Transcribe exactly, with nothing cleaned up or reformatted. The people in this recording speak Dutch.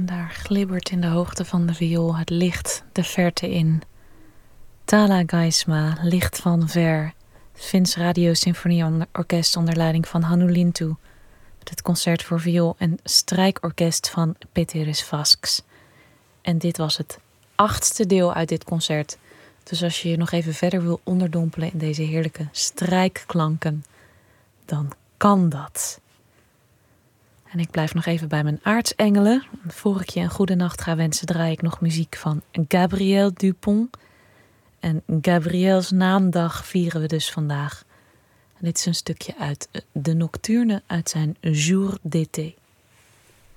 En daar glibbert in de hoogte van de viool het licht de verte in. Tala Gaisma, Licht van Ver. Het Fins Radio Symfonieorkest onder leiding van Hannu Lintu. Met het concert voor viool en strijkorkest van Péteris Vasks. En dit was het achtste deel uit dit concert. Dus als je je nog even verder wil onderdompelen in deze heerlijke strijkklanken, dan kan dat. En ik blijf nog even bij mijn aartsengelen. Voor ik je een goede nacht ga wensen, draai ik nog muziek van Gabriel Dupont. En Gabriels naamdag vieren we dus vandaag. En dit is een stukje uit de Nocturne uit zijn Jour d'été.